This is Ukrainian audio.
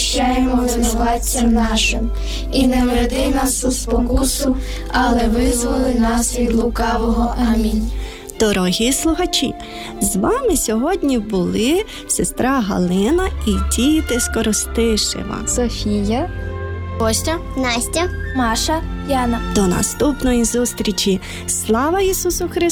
відпущаємо винуватцям нашим. І не веди нас у спокусу, але визволи нас від лукавого. Амінь. Дорогі слухачі, з вами сьогодні були сестра Галина і діти з Коростишева. Софія, Костя, Настя, Маша, Яна. До наступної зустрічі! Слава Ісусу Христу!